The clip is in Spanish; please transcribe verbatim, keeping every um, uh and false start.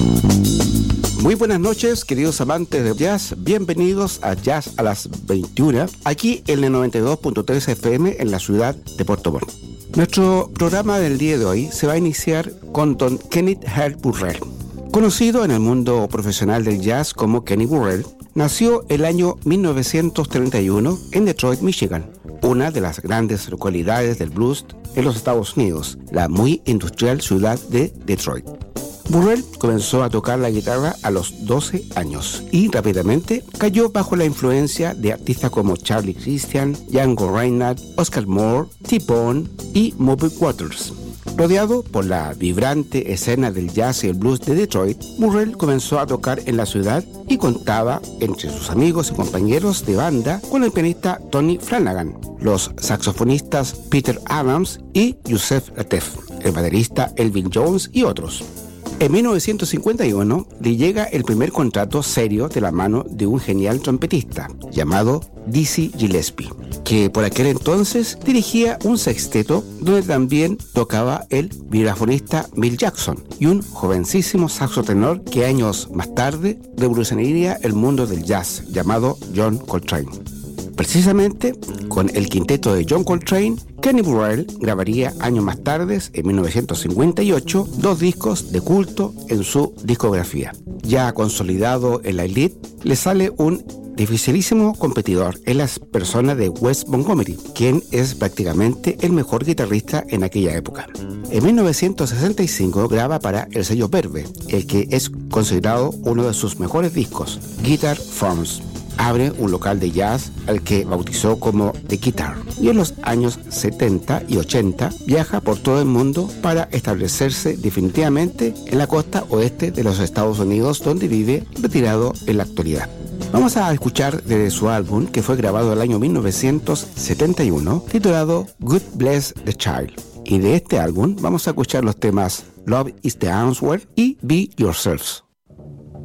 Muy buenas noches, queridos amantes de jazz. Bienvenidos a Jazz a las veintiuna, aquí en el noventa y dos punto tres F M en la ciudad de Puerto Montt. Nuestro programa del día de hoy se va a iniciar con don Kenneth Earl Burrell. Conocido en el mundo profesional del jazz como Kenny Burrell, nació el año mil novecientos treinta y uno en Detroit, Michigan, una de las grandes localidades del blues en los Estados Unidos, la muy industrial ciudad de Detroit. Burrell comenzó a tocar la guitarra a los doce años y rápidamente cayó bajo la influencia de artistas como Charlie Christian, Django Reinhardt, Oscar Moore, T-Bone y Muddy Waters. Rodeado por la vibrante escena del jazz y el blues de Detroit, Burrell comenzó a tocar en la ciudad y contaba entre sus amigos y compañeros de banda con el pianista Tony Flanagan, los saxofonistas Peter Adams y Yusef Lateef, el baterista Elvin Jones y otros. En mil novecientos cincuenta y uno le llega el primer contrato serio de la mano de un genial trompetista llamado Dizzy Gillespie, que por aquel entonces dirigía un sexteto donde también tocaba el vibrafonista Bill Jackson y un jovencísimo saxotenor que años más tarde revolucionaría el mundo del jazz llamado John Coltrane. Precisamente con el quinteto de John Coltrane, Kenny Burrell grabaría años más tarde, en mil novecientos cincuenta y ocho, dos discos de culto en su discografía. Ya consolidado en la elite, le sale un dificilísimo competidor en las personas de Wes Montgomery, quien es prácticamente el mejor guitarrista en aquella época. En mil novecientos sesenta y cinco graba para el sello Verve, el que es considerado uno de sus mejores discos, Guitar Forms. Abre un local de jazz al que bautizó como The Guitar y en los años setenta y ochenta viaja por todo el mundo para establecerse definitivamente en la costa oeste de los Estados Unidos, donde vive retirado en la actualidad. Vamos a escuchar de su álbum que fue grabado el año mil novecientos setenta y uno titulado God Bless the Child, y de este álbum vamos a escuchar los temas Love is the Answer y Be Yourselves.